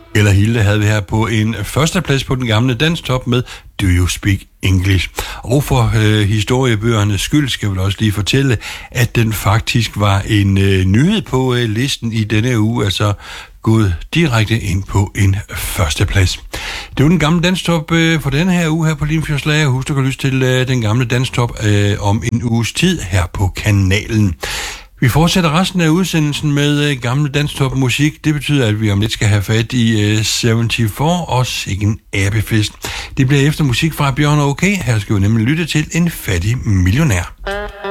Eller Hilde havde vi her på en førsteplads på den gamle danstop med Do You Speak English. Og for historiebøgernes skyld skal vi også lige fortælle, at den faktisk var en nyhed på listen i denne uge, altså gået direkte ind på en førsteplads. Det var den gamle danstop for denne her uge her på Limfjordslager. Husk, du kan lytte til den gamle danstop om en uges tid her på kanalen. Vi fortsætter resten af udsendelsen med gamle danstop musik. Det betyder, at vi om lidt skal have fat i 74 og Sikken Abefest. Det bliver efter musik fra Bjørn OK. Her skal vi nemlig lytte til En fattig millionær.